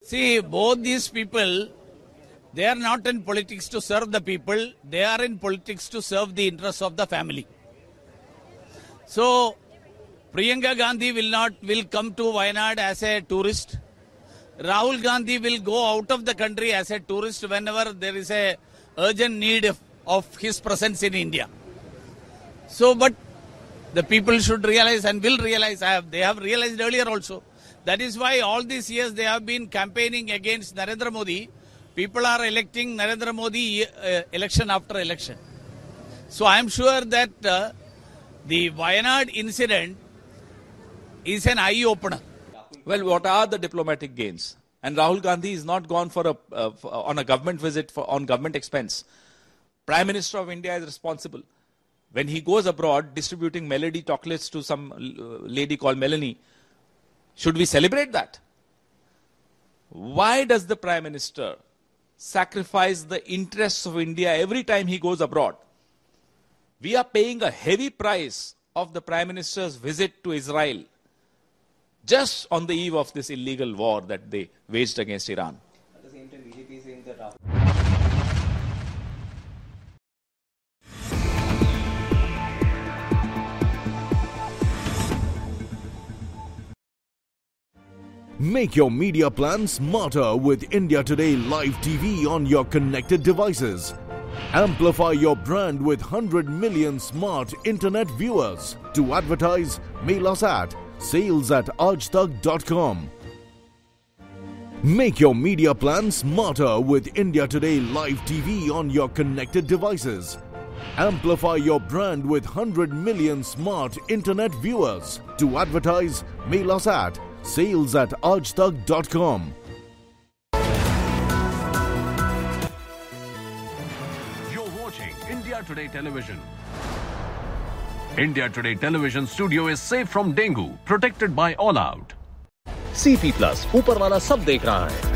See, both these people, they are not in politics to serve the people. They are in politics to serve the interests of the family. So, Priyanka Gandhi will come to Wayanad as a tourist. Rahul Gandhi will go out of the country as a tourist whenever there is a urgent need of his presence in India. So, but the people should realize and will realize, they have realized earlier also. That is why all these years they have been campaigning against Narendra Modi. People are electing Narendra Modi election after election. So I am sure that the Wayanad incident is an eye-opener. Well, what are the diplomatic gains? And Rahul Gandhi is not gone for on a government visit on government expense. Prime Minister of India is responsible. When he goes abroad distributing melody chocolates to some lady called Melanie, should we celebrate that? Why does the Prime Minister sacrifice the interests of India every time he goes abroad? We are paying a heavy price of the Prime Minister's visit to Israel just on the eve of this illegal war that they waged against Iran. At the same time, BJP is saying that Make your media plan smarter with India Today Live TV on your connected devices. Amplify your brand with 100 million smart internet viewers. To advertise, mail us at sales@aajtak.com. Make your media plan smarter with India Today Live TV on your connected devices. Amplify your brand with 100 million smart internet viewers. To advertise, mail us at sales@aajtak.com. You're watching India Today Television. India Today Television studio is safe from dengue, protected by All Out. CP Plus, ऊपर वाला सब देख रहा है.